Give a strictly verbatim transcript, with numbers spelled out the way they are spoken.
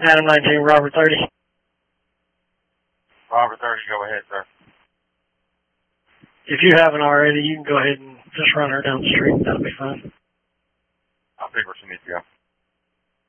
Adam nineteen, Robert thirty. Robert thirty, go ahead, sir. If you haven't already, you can go ahead and just run her down the street. That'll be fine. I'll figure where she needs to go.